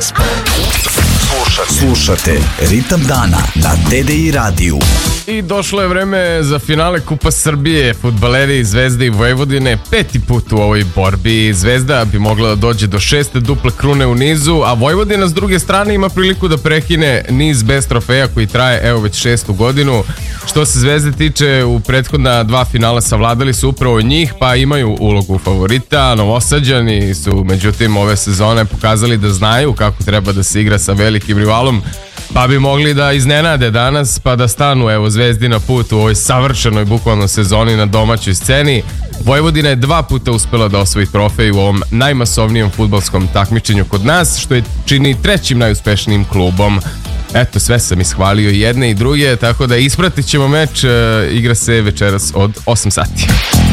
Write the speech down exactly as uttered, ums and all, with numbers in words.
Slušate, slušate Ritam dana na D D I radiju. I došlo je vreme za finale Kupa Srbije. Fudbaleri Zvezde i Vojvodine peti put u ovoj borbi. Zvezda bi mogla da dođe do šeste duple krune u nizu, a Vojvodina s druge strane ima priliku da prekine niz bez trofeja koji traje evo već šestu godinu. Što se Zvezde tiče, u prethodna dva finala savladali su upravo njih, pa imaju ulogu favorita. Novosađani su međutim ove sezone pokazali da znaju kako treba da se igra sa velikim rivalom, pa bi mogli da iznenade danas, pa da stanu evo Zvezdi na put u ovoj savršenoj bukvalno sezoni na domaćoj sceni. Vojvodina je dva puta uspela da osvoji trofej u ovom najmasovnijem fudbalskom takmičenju kod nas, što je čini trećim najuspešnijim klubom. Eto, sve sam ishvalio jedne i druge, tako da ispratit ćemo meč, e, igra se večeras od osam sati.